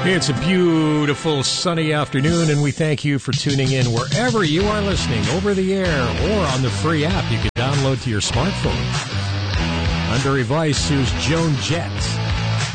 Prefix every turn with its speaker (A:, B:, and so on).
A: It's a beautiful sunny afternoon, and we thank you for tuning in wherever you are listening, over the air or on the free app you can download to your smartphone. I'm Barry Weiss. Here's Joan Jett.